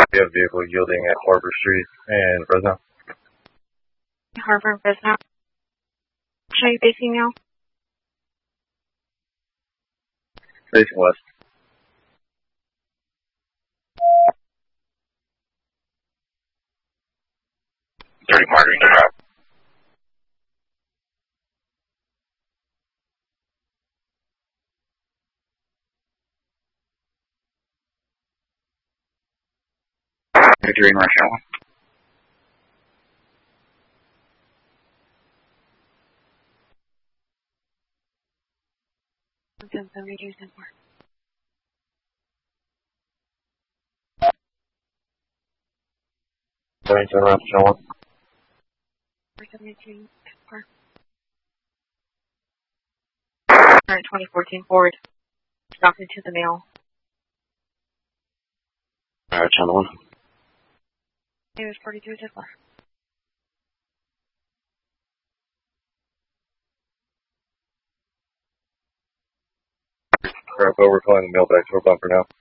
We have a vehicle yielding at Harbor Street and Fresno. Harbor and Fresno. Which are you facing now? Facing west. Margarita Drive. Victory in Russia 1. Wellington, Russia 1. 2014 Ford. Stopped into the mail. Channel 1. It was 42 Tesla. Crap, we're calling the mail back to our bumper now.